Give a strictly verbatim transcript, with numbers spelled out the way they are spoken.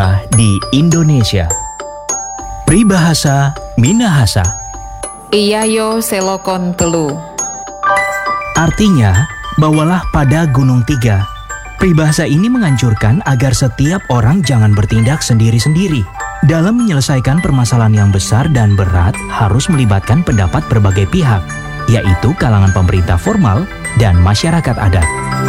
di Indonesia. Pribahasa Minahasa. Iyayo selokon telu. Artinya, bawalah pada Gunung Tiga. Peribahasa ini menganjurkan agar setiap orang jangan bertindak sendiri-sendiri. Dalam menyelesaikan permasalahan yang besar dan berat harus melibatkan pendapat berbagai pihak, yaitu kalangan pemerintah formal dan masyarakat adat.